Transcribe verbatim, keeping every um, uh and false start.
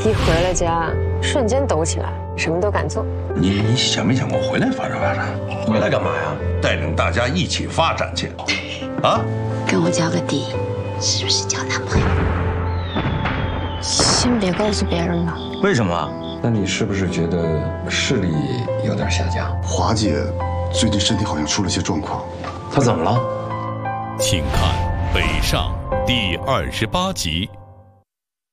一回了家，瞬间抖起来，什么都敢做。 你你想没想过回来发展发展？ 回来干嘛呀？ 带领大家一起发展去，啊？ 跟我交个底，是不是交男朋友？ 先别告诉别人吧。 为什么？ 那你是不是觉得视力有点下降？ 华姐最近身体好像出了些状况， 她怎么了？ 请看《北上》第二十八集。